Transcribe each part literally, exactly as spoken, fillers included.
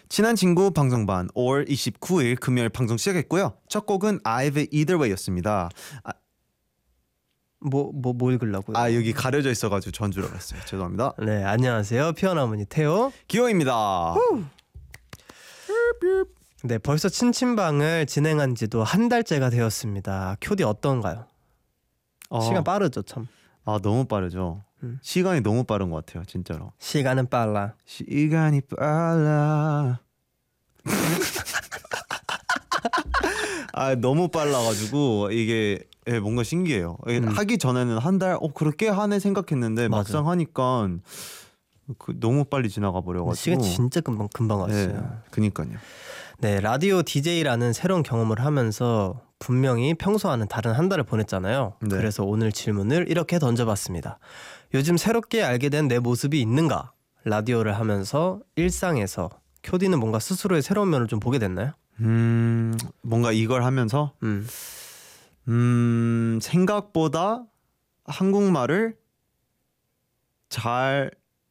친한 친구 방송반 오월 이십구일 금요일 방송 시작했고요. 첫 곡은 아이브의 Either Way였습니다. 아, 뭐 뭐 뭐 읽으려고요? 아 여기 가려져 있어가지고 전 줄 알았어요. 죄송합니다. 네, 안녕하세요. 피어나무니 태호. 기호입니다. 네, 벌써 친친방을 진행한 지도 한 달째가 되었습니다. 큐디 어떤가요? 어, 시간 빠르죠, 참. 아 너무 빠르죠. 음. 시간이 너무 빠른 것 같아요, 진짜로. 시간은 빨라. 시간이 빨라. 아 너무 빨라가지고 이게 예, 뭔가 신기해요. 예, 음. 하기 전에는 한 달, 어 그렇게 하네 생각했는데 맞아. 막상 하니까 그, 너무 빨리 지나가 버려가지고. 시간 진짜 금방 금방 왔어요. 예, 그니까요. 네, 라디오 디제이라는 새로운 경험을 하면서 분명히 평소와는 다른 한 달을 보냈잖아요. 네. 그래서 오늘 질문을 이렇게 던져봤습니다. 요즘 새롭게 알게 된 내 모습이 있는가? 라디오를 하면서 일상에서 큐디는 뭔가 스스로의 새로운 면을 좀 보게 됐나요? 음 뭔가 이걸 하면서 음, 음 생각보다 한국말을 잘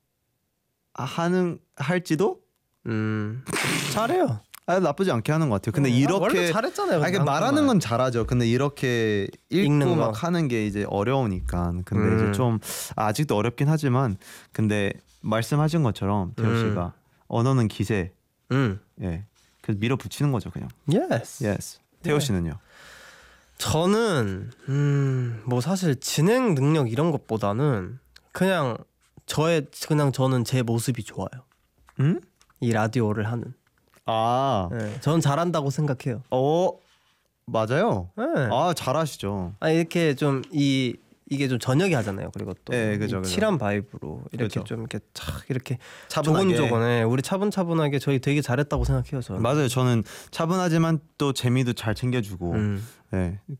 하는 할지도 음, 잘해요. 아, 나쁘지 않게 하는 것 같아요. 근데 네, 이렇게 원래 잘했잖아요. 아니, 근데 말하는 한국말. 건 잘하죠. 근데 이렇게 읽고 읽는 막 거. 하는 게 이제 어려우니까. 근데 음. 이제 좀 아, 아직도 어렵긴 하지만 근데 말씀하신 것처럼 태호 음. 씨가 언어는 기세. 음, 예. 그래서 밀어붙이는 거죠, 그냥. yes. Yes. 태호 네. 씨는요? 저는 음, 뭐 사실 진행 능력 이런 것보다는 그냥 저의 그냥 저는 제 모습이 좋아요. 음? 이 라디오를 하는. 아. 네, 저는 잘한다고 생각해요. 어. 맞아요. 네. 아, 잘하시죠. 아 이렇게 좀 이 이게 좀 저녁에 하잖아요. 그리고 또 네, 그죠, 이 그죠. 칠한 바이브로 이렇게 그죠. 좀 이렇게 착 이렇게 차분하게. 조곤조곤해. 우리 차분차분하게 저희 되게 잘했다고 생각해요. 저는. 맞아요. 저는 차분하지만 또 재미도 잘 챙겨주고. 음. 네.